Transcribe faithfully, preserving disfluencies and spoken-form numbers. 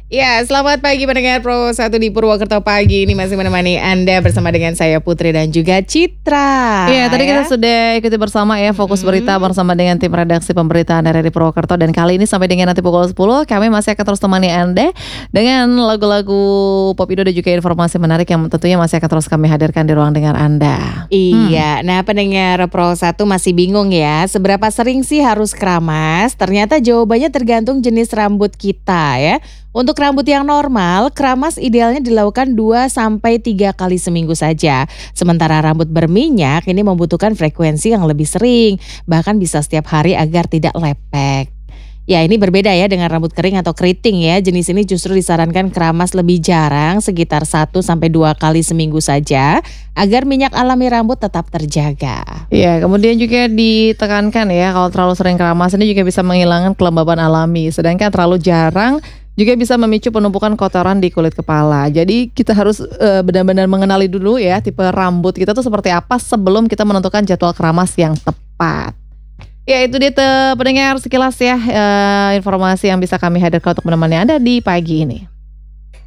Ya, selamat pagi pendengar Pro satu di Purwokerto pagi ini masih menemani Anda bersama dengan saya Putri dan juga Citra. Iya, tadi ya. kita sudah ikuti bersama ya fokus Mm-mm. berita bersama dengan tim redaksi pemberitaan R R I Purwokerto, dan kali ini sampai dengan nanti pukul sepuluh kami masih akan terus temani Anda dengan lagu-lagu pop Indo dan juga informasi menarik yang tentunya masih akan terus kami hadirkan di ruang dengar Anda. Iya, nah pendengar Pro satu masih bingung ya, seberapa sering sih harus keramas? Ternyata jawabannya tergantung jenis rambut kita ya. Untuk rambut yang normal, keramas idealnya dilakukan dua sampai tiga kali seminggu saja. Sementara rambut berminyak ini membutuhkan frekuensi yang lebih sering, bahkan bisa setiap hari agar tidak lepek. Ya, ini berbeda ya dengan rambut kering atau keriting ya. Jenis ini justru disarankan keramas lebih jarang, sekitar satu sampai dua kali seminggu saja, agar minyak alami rambut tetap terjaga. Iya, kemudian juga ditekankan ya kalau terlalu sering keramas ini juga bisa menghilangkan kelembaban alami, sedangkan terlalu jarang juga bisa memicu penumpukan kotoran di kulit kepala. Jadi kita harus uh, benar-benar mengenali dulu ya tipe rambut kita tuh seperti apa sebelum kita menentukan jadwal keramas yang tepat. Ya, itu dia te- pendengar sekilas ya uh, informasi yang bisa kami hadirkan untuk menemani Anda di pagi ini.